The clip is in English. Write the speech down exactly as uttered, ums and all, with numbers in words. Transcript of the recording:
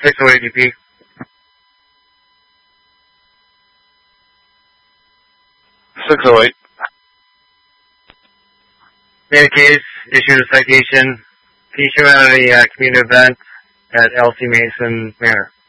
six oh eight D P. six oh eight. Made a case, issued a citation. Can you show out a uh, community event at L C Mason Manor?